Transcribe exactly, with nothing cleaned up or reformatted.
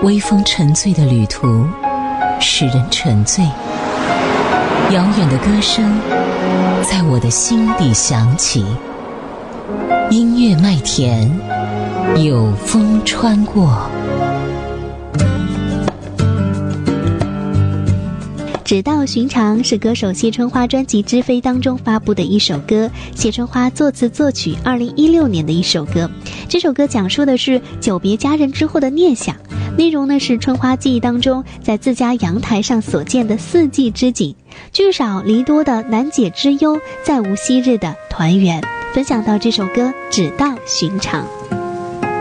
微风沉醉的旅途，使人沉醉。遥远的歌声在我的心底响起，音乐麦田，有风穿过。 直到寻常是歌手谢春花专辑《知飞》当中发布的一首歌，谢春花作词作曲二零一六年的一首歌。这首歌讲述的是久别家人之后的念想，内容呢是春花记忆当中在自家阳台上所见的四季之景，聚少离多的难解之忧，再无昔日的团圆。分享到这首歌《直到寻常》。